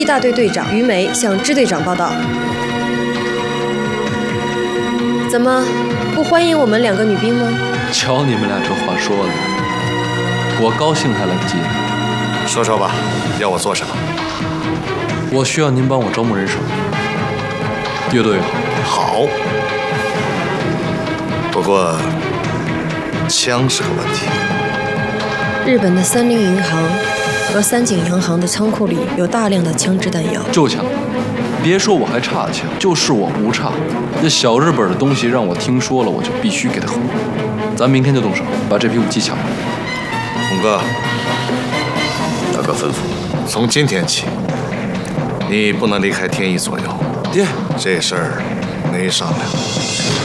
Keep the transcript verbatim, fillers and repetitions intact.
大队队长于梅向支队长报道。怎么，不欢迎我们两个女兵吗？ 瞧你们俩这话说的，我高兴还来不及呢。 说说吧，要我做什么？ 我需要您帮我招募人手，越多越好。 好，不过枪是个问题。 日本的三菱银行和三井洋行的仓库里有大量的枪支弹药。 就枪，别说我还差枪，就是我不差，这小日本的东西让我听说了，我就必须给他轰。咱明天就动手，把这批武器抢回来。 红哥，大哥吩咐，从今天起，你不能离开天一左右。 爹， 这事儿没商量。